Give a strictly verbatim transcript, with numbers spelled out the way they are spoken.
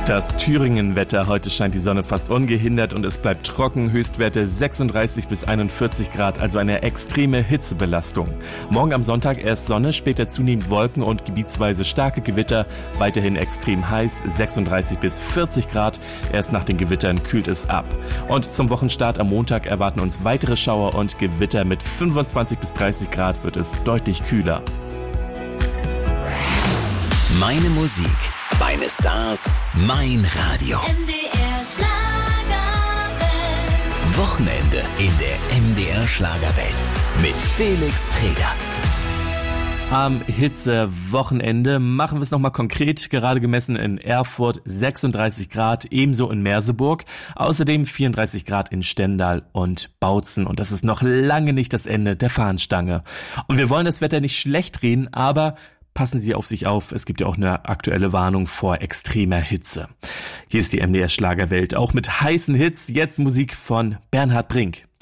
Das Thüringen-Wetter. Heute scheint die Sonne fast ungehindert und es bleibt trocken. Höchstwerte sechsunddreißig bis einundvierzig Grad, also eine extreme Hitzebelastung. Morgen am Sonntag erst Sonne, später zunehmend Wolken und gebietsweise starke Gewitter. Weiterhin extrem heiß, sechsunddreißig bis vierzig Grad. Erst nach den Gewittern kühlt es ab. Und zum Wochenstart am Montag erwarten uns weitere Schauer und Gewitter. Mit fünfundzwanzig bis dreißig Grad wird es deutlich kühler. Meine Musik, meine Stars, mein Radio. M D R Schlagerwelt. Wochenende in der M D R Schlagerwelt mit Felix Treder. Am Hitze-Wochenende machen wir es nochmal konkret, gerade gemessen in Erfurt sechsunddreißig Grad, ebenso in Merseburg, außerdem vierunddreißig Grad in Stendal und Bautzen und das ist noch lange nicht das Ende der Fahnenstange. Und wir wollen das Wetter nicht schlecht reden, aber passen Sie auf sich auf, es gibt ja auch eine aktuelle Warnung vor extremer Hitze. Hier ist die M D R Schlagerwelt, auch mit heißen Hits, jetzt Musik von Bernhard Brink.